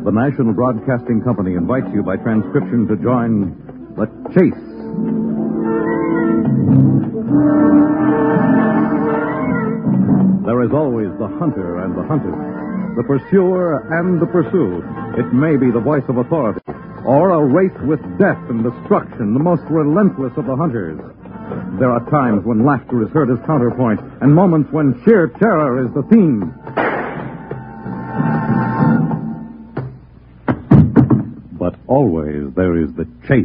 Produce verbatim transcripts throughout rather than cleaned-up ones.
The National Broadcasting Company invites you by transcription to join The Chase. There is always the hunter and the hunted, the pursuer and the pursued. It may be the voice of authority, or a race with death and destruction, the most relentless of the hunters. There are times when laughter is heard as counterpoint, and moments when sheer terror is the theme. But always there is the chase.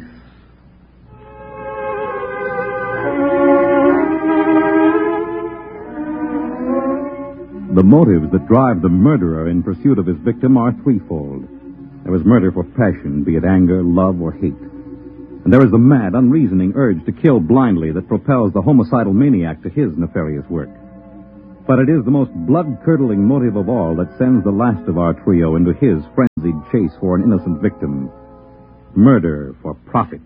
The motives that drive the murderer in pursuit of his victim are threefold. There is murder for passion, be it anger, love, or hate. And there is the mad, unreasoning urge to kill blindly that propels the homicidal maniac to his nefarious work. But it is the most blood-curdling motive of all that sends the last of our trio into his frenzied chase for an innocent victim. Murder for profit.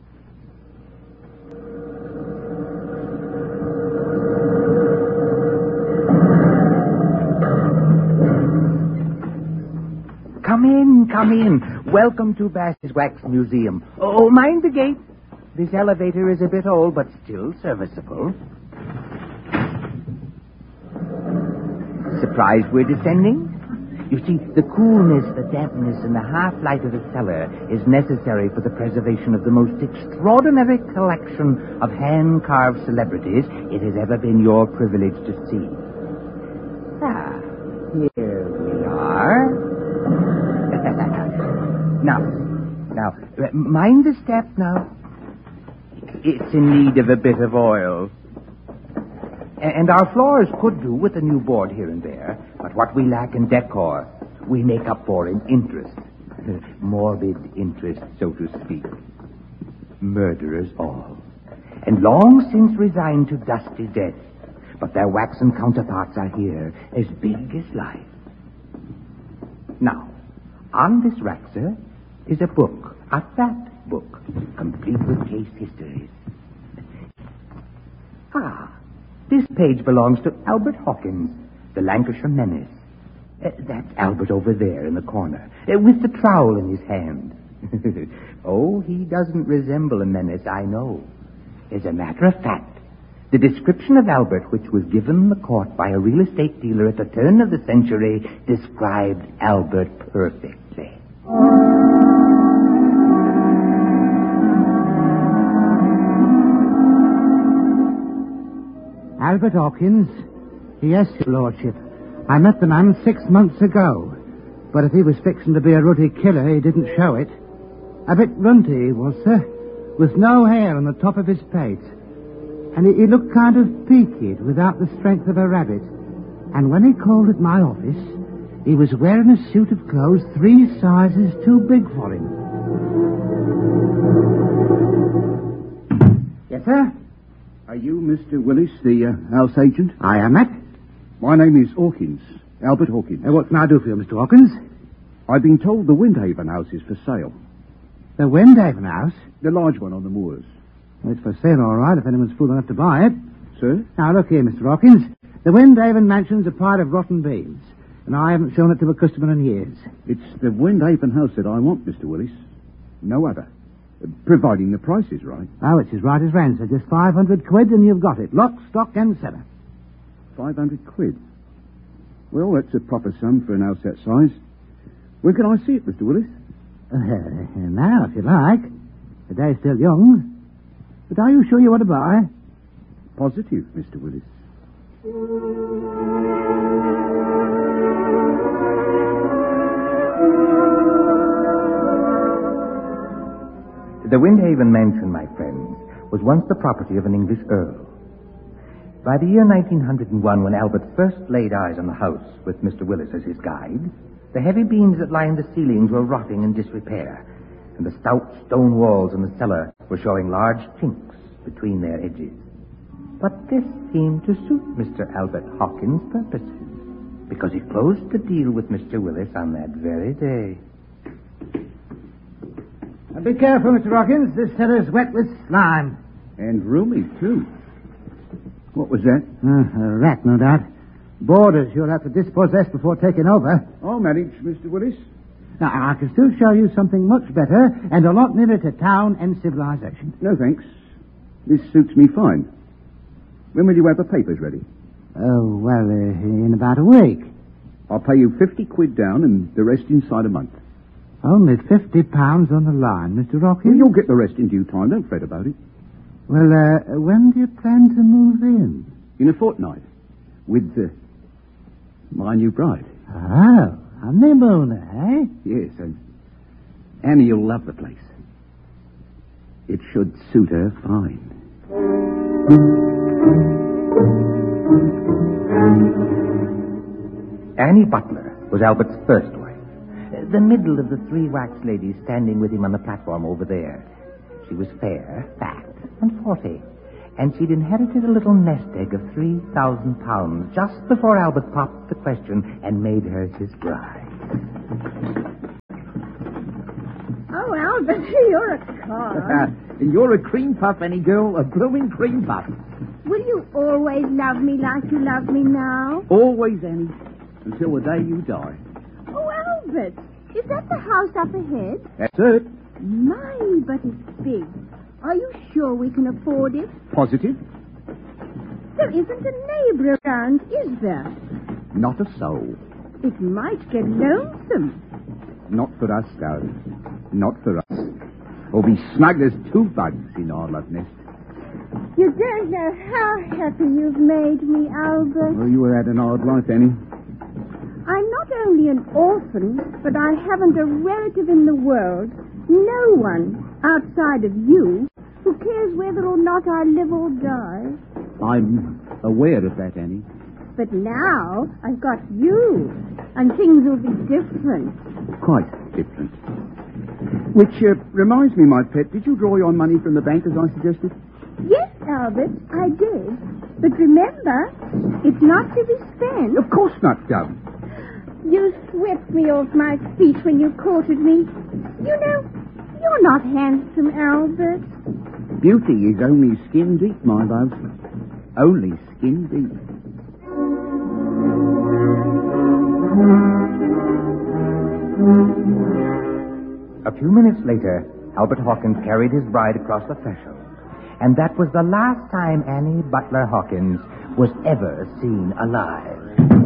Come in, come in. Welcome to Bass's Wax Museum. Oh, mind the gate. This elevator is a bit old, but still serviceable. Surprised we're descending? You see, the coolness, the dampness, and the half-light of the cellar is necessary for the preservation of the most extraordinary collection of hand-carved celebrities it has ever been your privilege to see. Ah, here we are. Now, now, uh, mind the step now. It's in need of a bit of oil. And our floors could do with a new board here and there, but what we lack in decor, we make up for in interest. Morbid interest, so to speak. Murderers all. And long since resigned to dusty death, but their waxen counterparts are here, as big as life. Now, on this rack, sir, is a book, a fat book, complete with case histories. Ah, this page belongs to Albert Hawkins, the Lancashire menace. Uh, that's Albert over there in the corner, uh, with the trowel in his hand. Oh, he doesn't resemble a menace, I know. As a matter of fact, the description of Albert, which was given the court by a real estate dealer at the turn of the century, described Albert perfectly. Albert Hawkins? Yes, your lordship. I met the man six months ago. But if he was fixing to be a ruddy killer, he didn't show it. A bit runty he was, sir, with no hair on the top of his pate. And he, he looked kind of peaked without the strength of a rabbit. And when he called at my office, he was wearing a suit of clothes three sizes too big for him. Yes, sir? Are you Mister Willis, the uh, house agent? I am that. My name is Hawkins, Albert Hawkins. Uh, what can I do for you, Mister Hawkins? I've been told the Windhaven house is for sale. The Windhaven house? The large one on the moors. Well, it's for sale, all right, if anyone's fool enough to buy it. Sir? Now, look here, Mister Hawkins. The Windhaven mansion's a pile of rotten beans, and I haven't shown it to a customer in years. It's the Windhaven house that I want, Mister Willis. No other. Providing the price is right. Oh, it's as right as rain, sir. Just five hundred quid and you've got it. Lock, stock, and cellar. Five hundred quid? Well, that's a proper sum for an house that size. When can I see it, Mister Willis? Uh, now, if you like. The day's still young. But are you sure you want to buy? Positive, Mister Willis. The Windhaven mansion, my friends, was once the property of an English earl. By the year nineteen oh one, when Albert first laid eyes on the house with Mister Willis as his guide, the heavy beams that lined the ceilings were rotting in disrepair, and the stout stone walls in the cellar were showing large chinks between their edges. But this seemed to suit Mister Albert Hawkins' purposes, because he closed the deal with Mister Willis on that very day. Now be careful, Mister Hawkins. This cellar's wet with slime. And roomy, too. What was that? Uh, a rat, no doubt. Boarders you'll have to dispossess before taking over. I'll manage, Mister Willis. Now, I can still show you something much better and a lot nearer to town and civilization. No, thanks. This suits me fine. When will you have the papers ready? Oh, well, uh, in about a week. I'll pay you fifty quid down and the rest inside a month. Only fifty pounds on the line, Mister Rocky. Well, you'll get the rest in due time. Don't fret about it. Well, uh, when do you plan to move in? In a fortnight. With uh, my new bride. Oh, honeymooner, eh? Yes, and Annie will love the place. It should suit her fine. Annie Butler was Albert's first wife. The middle of the three wax ladies standing with him on the platform over there. She was fair, fat, and forty. And she'd inherited a little nest egg of three thousand pounds just before Albert popped the question and made her his bride. Oh, Albert, you're a car. And you're a cream puff, any girl, a blooming cream puff. Will you always love me like you love me now? Always, Annie, until the day you die. Oh, Albert, is that the house up ahead? That's it. My, but it's big. Are you sure we can afford it? Positive? There isn't a neighbor around, is there? Not a soul. It might get lonesome. Not for us, darling. Not for us. We'll be snug as two bugs in our love nest. You don't know how happy you've made me, Albert. Well, you had an odd life, Annie. I'm not only an orphan, but I haven't a relative in the world, no one outside of you, who cares whether or not I live or die. I'm aware of that, Annie. But now I've got you, and things will be different. Quite different. Which uh, reminds me, my pet, did you draw your money from the bank as I suggested? Yes, Albert, I did. But remember, it's not to be spent. Of course not, Dove. You swept me off my feet when you courted me. You know, you're not handsome, Albert. Beauty is only skin deep, my love. Only skin deep. A few minutes later, Albert Hawkins carried his bride across the threshold. And that was the last time Annie Butler Hawkins was ever seen alive.